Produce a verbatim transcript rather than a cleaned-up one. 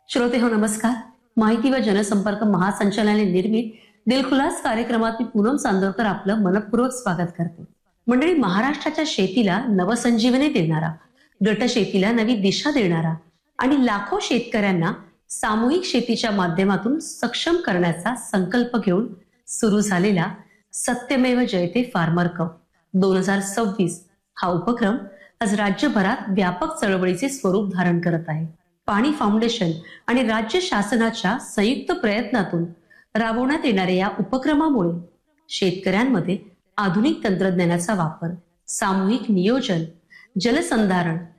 श्रोते हो नमस्कार. माहिती व जनसंपर्क महासंचालनालय निर्मित दिलखुलास कार्यक्रमात मी पूनम चांदोरकर आपलं मनपूर्वक स्वागत करते. मंडळी, महाराष्ट्राच्या शेतीला नवसंजीवनी देणारा, गट शेतीला नवी दिशा देणारा आणि लाखो शेतकऱ्यांना सामूहिक शेतीच्या माध्यमातून सक्षम करण्याचा संकल्प घेऊन सुरू झालेला सत्यमेव जयते फार्मर कप दोन हजार सव्वीस हा उपक्रम आज राज्यभरात व्यापक चळवळीचे स्वरूप धारण करत आहे. पाणी फाउंडेशन आणि राज्य शासनाच्या संयुक्त प्रयत्नातून राबवण्यात येणाऱ्या या उपक्रमामुळे शेतकऱ्यांमध्ये आधुनिक तंत्रज्ञानाचा वापर, सामूहिक नियोजन, जलसंधारण